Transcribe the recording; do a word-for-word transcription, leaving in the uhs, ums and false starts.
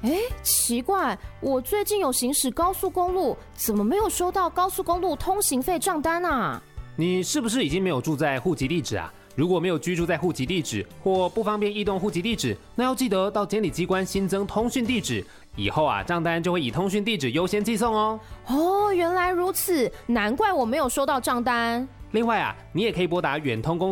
哎，奇怪，我最近有行驶高速公路，怎么没有收到高速公路通行费账单啊？ 你是不是已经没有住在户籍地址啊？如果没有居住在户籍地址或不方便异动户籍地址，那要记得到监理机关新增通讯地址，以后啊账单就会以通讯地址优先寄送哦。 哦，原来如此，难怪我没有收到账单。 另外啊，你也可以拨打远通公